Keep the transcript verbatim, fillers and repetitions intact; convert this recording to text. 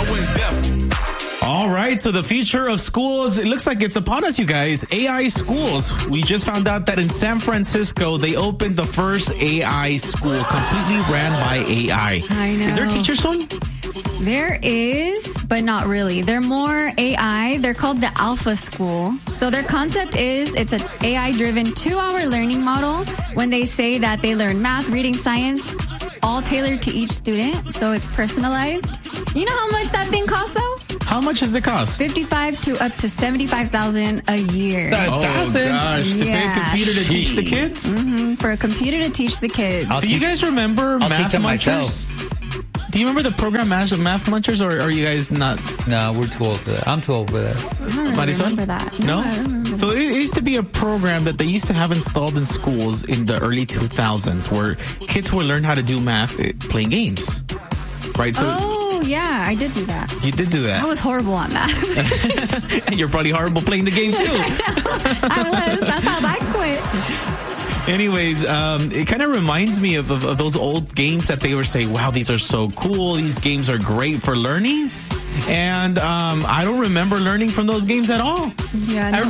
I went deaf. All right, so the future of schools, it looks like it's upon us, you guys. A I schools. We just found out that in San Francisco, they opened the first A I school, completely ran by A I. I know. Is there a teacher soon? There is, but not really. They're more A I. They're called the Alpha School. So their concept is it's an A I-driven two-hour learning model. When they say that they learn math, reading, science, all tailored to each student, so it's personalized. You know how much that thing costs, though? How much does it cost? fifty-five to up to seventy-five thousand a year. Oh, gosh. To pay a Yeah. computer to teach the kids? Mm-hmm, for a computer to teach the kids. I'll Do you teach- guys remember I'll Math teach them Munchers? Do you remember the program Math, Math Munchers, or are you guys not? No, we're too old for that. I'm too old for that. I don't really Marisol? remember that. No? I don't remember So it used to be a program that they used to have installed in schools in the early two thousands where kids would learn how to do math eh, playing games. Right? So Oh, yeah, I did do that. you did do I that. was horrible at math. And you're probably horrible playing the game too. I was. That's how I quit. Anyways, um, it kind of reminds me of, of, of those old games that they were saying, wow, these are so cool. These games are great for learning. And um, I don't remember learning from those games at all. Yeah, I no.